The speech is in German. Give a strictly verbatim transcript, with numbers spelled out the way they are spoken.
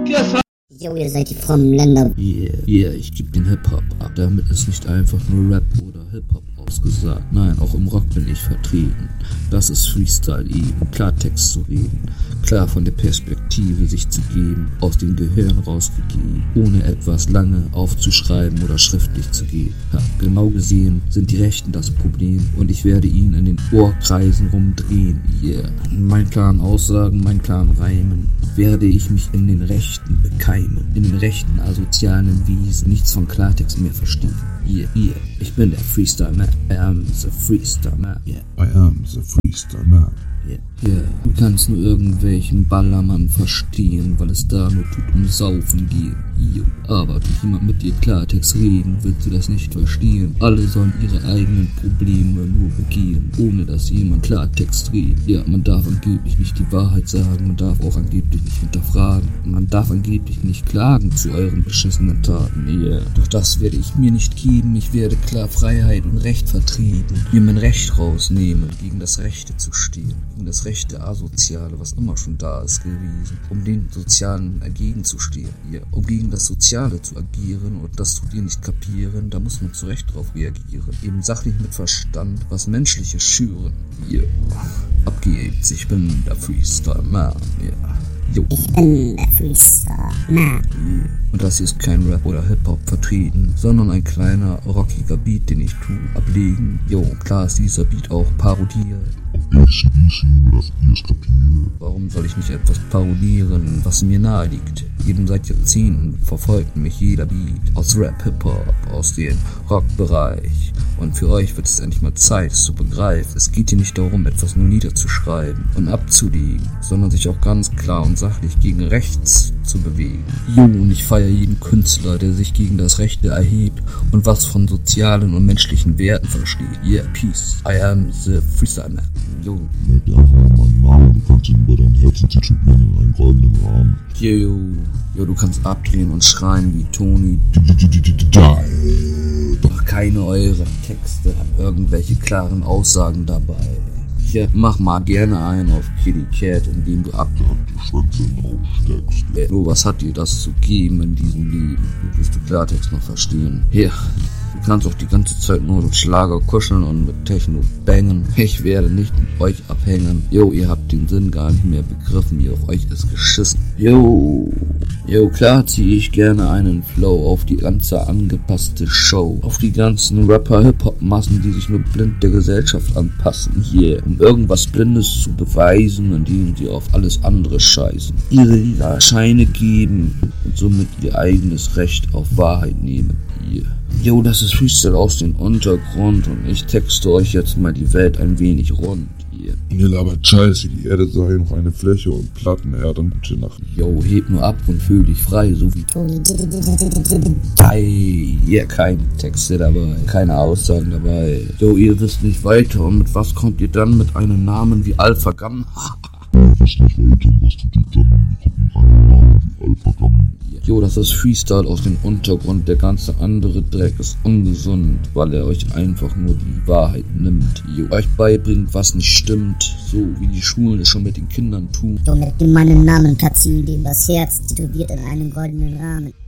Jo, ihr seid die frommen Länder. Yeah, yeah, ich geb den Hip-Hop ab. Damit ist nicht einfach nur Rap oder Hip-Hop ausgesagt. Nein, auch im Rock bin ich vertreten. Das ist Freestyle eben, Klartext zu reden. Klar von der Perspektive sich zu geben, aus dem Gehirn rausgegeben, ohne etwas lange aufzuschreiben oder schriftlich zu geben. Ja, genau gesehen sind die Rechten das Problem und ich werde ihn in den Ohrkreisen rumdrehen. Yeah. In meinen klaren Aussagen, meinen klaren Reimen werde ich mich in den Rechten bekeimen. In den rechten asozialen Wiesen nichts von Klartext mehr verstehen. Yeah, yeah, ich bin der Freestyle Man. I am the Freestyle Man. Yeah. I am the Freestyle Man. Yeah. Yeah. Du kannst nur irgendwelchen Ballermann verstehen, weil es da nur tut um Saufen gehen. Jo. Aber wird jemand mit dir Klartext reden, wird sie das nicht verstehen. Alle sollen ihre eigenen Probleme nur begehen, ohne dass jemand Klartext redet. Ja, man darf angeblich nicht die Wahrheit sagen, man darf auch angeblich nicht hinterfragen. Man darf angeblich nicht klagen zu euren beschissenen Taten. Yeah. Doch das werde ich mir nicht geben. Ich werde klar Freiheit und Recht vertreten. Mir mein Recht rausnehmen, gegen das Rechte zu stehen. Gegen das rechte Asoziale, was immer schon da ist gewesen, um den Sozialen entgegenzustehen. Ja, um gegen das Soziale zu agieren und das tut ihr nicht kapieren, da muss man zu Recht drauf reagieren. Eben sachlich mit Verstand, was Menschliches schüren. Ja, abgehebt, ich bin der Freestyle Man. Ja. Jo. Ich bin der Freestyle Man. Und das hier ist kein Rap oder Hip-Hop vertreten, sondern ein kleiner, rockiger Beat, den ich tu, ablegen. Jo, klar ist dieser Beat auch parodiert. Auf A C D C, nur dass ihr es kapiert. Warum soll ich nicht etwas parodieren, was mir nahe liegt? Eben seit Jahrzehnten verfolgt mich jeder Beat aus Rap, Hip-Hop, aus dem Rockbereich. Und für euch wird es endlich mal Zeit, es zu begreifen. Es geht hier nicht darum, etwas nur niederzuschreiben und abzulegen, sondern sich auch ganz klar und sachlich gegen rechts zu bewegen. Jo, und ich feiere jeden Künstler, der sich gegen das Rechte erhebt und was von sozialen und menschlichen Werten versteht. Yeah, peace. I am the Freestyle Man. Jo. Merk einfach mal meinen Namen, du kannst ihn über dein Herzen tätowieren in einen goldenen Rahmen. Jo, jo, du kannst abdrehen und schreien wie Tony. Doch keine eurer Texte haben irgendwelche klaren Aussagen dabei. Hier, mach mal gerne einen auf Kitty Cat, indem du ab die Schwänze aussteckst. Äh, nur was hat dir das zu geben in diesem Leben? Du wirst du Klartext noch verstehen. Hier, du kannst auch die ganze Zeit nur mit Schlager kuscheln und mit Techno bangen. Ich werde nicht mit euch abhängen. Jo, ihr habt den Sinn gar nicht mehr begriffen. Ihr auf euch ist geschissen. Jo, jo, klar ziehe ich gerne einen Flow auf die ganze angepasste Show. Auf die ganzen Rapper-Hip-Hop-Massen, die sich nur blind der Gesellschaft anpassen. Hier, um irgendwas Blindes zu beweisen, indem sie auf alles andere scheißen. Ihre lila Scheine geben und somit ihr eigenes Recht auf Wahrheit nehmen. Hier. Jo, das ist Freestyle aus dem Untergrund und ich texte euch jetzt mal die Welt ein wenig rund. Hier. Ihr labert Scheiße, die Erde sei noch eine Fläche und Plattenerde und gute Nacht. Jo, heb nur ab und fühl dich frei, so wie Toni. Ei, hier keine Texte dabei, keine Aussagen dabei. Jo, ihr wisst nicht weiter und mit was kommt ihr dann mit einem Namen wie Alpha Gun? Ihr wisst nicht weiter, was tut ihr dann? Kommt mit einem Namen wie Alpha Gun. Jo, das ist Freestyle aus dem Untergrund. Der ganze andere Dreck ist ungesund, weil er euch einfach nur die Wahrheit nimmt. Jo, euch beibringt, was nicht stimmt, so wie die Schulen es schon mit den Kindern tun. Jo, mit meinem Namen platzieren dem das Herz, tätowiert in einem goldenen Rahmen.